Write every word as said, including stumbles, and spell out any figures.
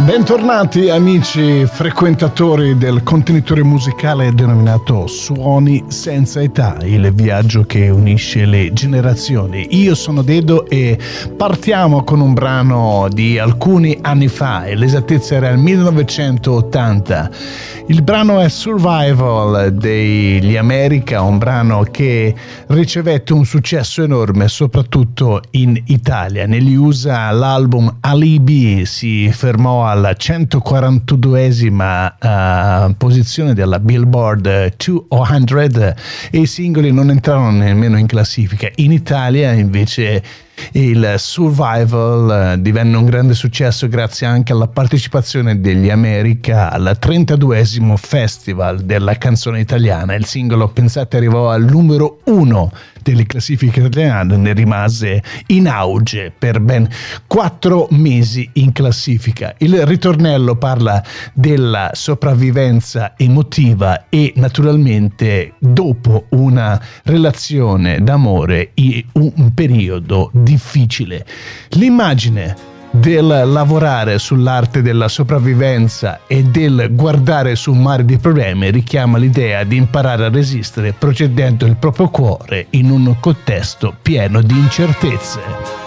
Bentornati amici frequentatori del contenitore musicale denominato Suoni senza età, il viaggio che unisce le generazioni. Io sono Dedo e partiamo con un brano di alcuni anni fa, e l'esattezza era il millenovecentottanta. Il brano è Survival degli America, un brano che ricevette un successo enorme soprattutto in Italia. Negli U S A l'album Alibi si fermò alla centoquarantaduesima uh, posizione della Billboard duecento e i singoli non entrarono nemmeno in classifica. In Italia invece il Survival divenne un grande successo grazie anche alla partecipazione degli America al trentaduesimo Festival della canzone italiana. Il singolo, pensate, arrivò al numero uno delle classifiche italiane, ne rimase in auge per ben quattro mesi in classifica. Il ritornello parla della sopravvivenza emotiva e naturalmente dopo una relazione d'amore in un periodo difficile. L'immagine del lavorare sull'arte della sopravvivenza e del guardare su un mare di problemi richiama l'idea di imparare a resistere procedendo il proprio cuore in un contesto pieno di incertezze.